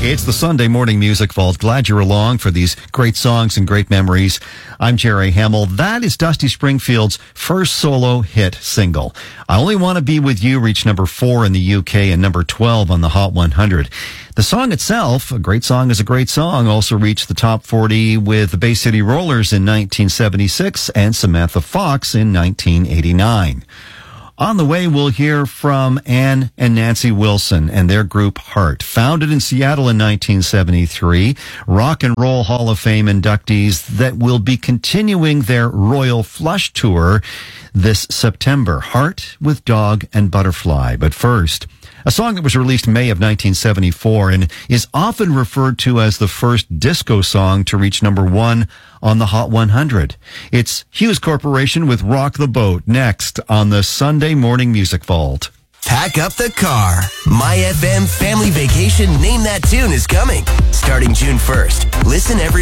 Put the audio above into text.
It's the Sunday Morning Music Vault. Glad you're along for these great songs and great memories. I'm Jerry Hamill. That is Dusty Springfield's first solo hit single. I Only Want to Be With You reached number 4 in the UK and number 12 on the Hot 100. The song itself, A Great Song is a Great Song, also reached the top 40 with the Bay City Rollers in 1976 and Samantha Fox in 1989. On the way, we'll hear from Ann and Nancy Wilson and their group Heart. Founded in Seattle in 1973, Rock and Roll Hall of Fame inductees that will be continuing their Royal Flush Tour this September. Heart with Dog and Butterfly. But first, a song that was released May of 1974 and is often referred to as the first disco song to reach number 1 on the Hot 100. It's Hughes Corporation with Rock the Boat next on the Sunday Morning Music Vault. Pack up the car. My FM Family Vacation Name That Tune is coming. Starting June 1st. Listen every